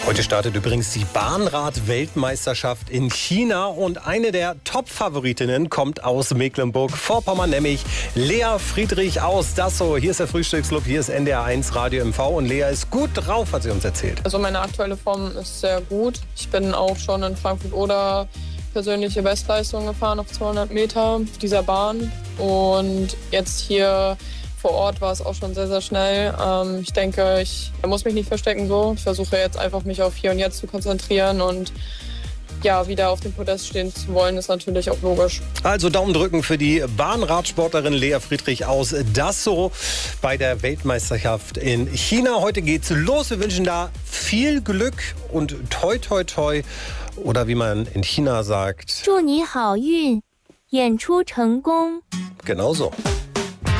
Heute startet übrigens die Bahnrad-Weltmeisterschaft in China und eine der Top-Favoritinnen kommt aus Mecklenburg-Vorpommern, nämlich Lea Friedrich aus Dassow. Hier ist der Frühstücksclub, hier ist NDR1 Radio MV und Lea ist gut drauf, hat sie uns erzählt. Also meine aktuelle Form ist sehr gut. Ich bin auch schon in Frankfurt-Oder persönliche Bestleistung gefahren auf 200 Meter dieser Bahn und jetzt hier vor Ort war es auch schon sehr, sehr schnell. Ich denke, ich muss mich nicht verstecken so. Ich versuche jetzt einfach, mich auf Hier und Jetzt zu konzentrieren und ja, wieder auf dem Podest stehen zu wollen, ist natürlich auch logisch. Also Daumen drücken für die Bahnradsportlerin Lea Friedrich aus Dassow bei der Weltmeisterschaft in China. Heute geht's los. Wir wünschen da viel Glück und toi toi toi. Oder wie man in China sagt, 祝你好运，演出成功。 Genau so.